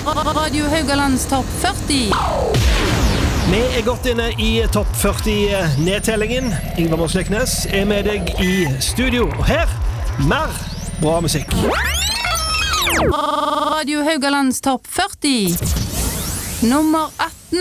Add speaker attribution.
Speaker 1: Radio Haugalands topp 40.
Speaker 2: Vi godt inne i topp 40-nedtellingen. Ingvar Mosleknes med deg i studio. Og her, mer bra musikk.
Speaker 1: Radio Haugalands topp 40. Nummer 18.